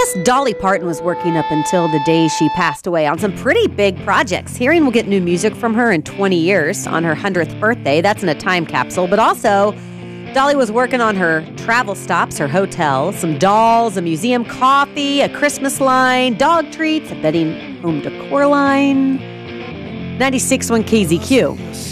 guess Dolly Parton was working up until the day she passed away on some pretty big projects. Hearing we'll get new music from her in 20 years on her 100th birthday. That's in a time capsule. But also, Dolly was working on her travel stops, her hotel, some dolls, a museum coffee, a Christmas line, dog treats, a bedding home decor line. 96.1 KZQ.